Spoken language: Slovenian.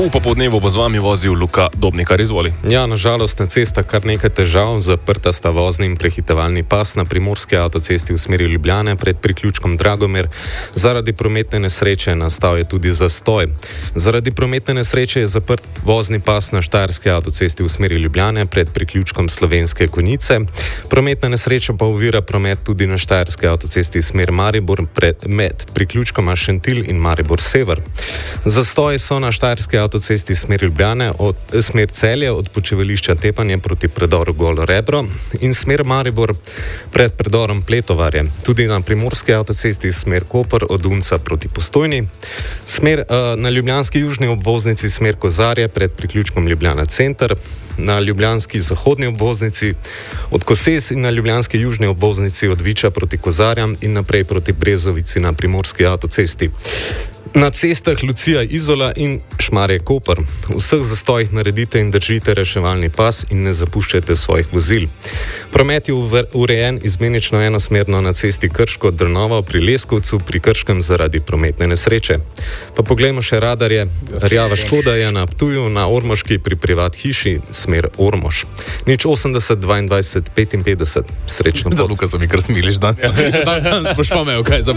V popoldnevu bo z vami vozil Luka Dobnikar, izvoli. Ja, nažalost na cestah kar nekaj težav. Zaprta sta vozni in prehitevalni pas na primorski avtocesti v smeri Ljubljane pred priključkom Dragomer. Zaradi prometne nesreče nastal je tudi zastoj. Zaradi prometne nesreče je zaprt vozni pas na štajerski avtocesti v smeri Ljubljane pred priključkom Slovenske Konjice. Prometna nesreča pa ovira promet tudi na štajerski avtocesti smer Maribor med priključkoma Šentilj in Maribor Sever. Zastoji so na štajerski avtocesti smer Ljubljane, smer Celje od počivališča Tepanje proti predoru Golo Rebro in smer Maribor pred predorom Pletovarje. Tudi na primorski avtocesti smer Koper od Unca proti Postojni. Na ljubljanski južni obvoznici smer Kozarje pred priključkom Ljubljana Center. Na ljubljanski zahodni obvoznici od Koses in na ljubljanski južni obvoznici od Viča proti Kozarjam in naprej proti Brezovici na primorski avtocesti. Na cestah Lucija Izola in Šmarje Koper. V vseh zastojih naredite in držite reševalni pas in ne zapuščajte svojih vozil. Promet je urejen izmenično enosmerno na cesti Krško Drnova pri Leskovcu pri Krškem zaradi prometne nesreče. Pa poglejmo še radarje. Rjava Škoda je na Ptuju, na Ormoški pri privat hiši smer Ormož. 080 22 55. Srečno pot. Da, Luka, se mi kar smiliš danes. Danes boš pa imel kaj za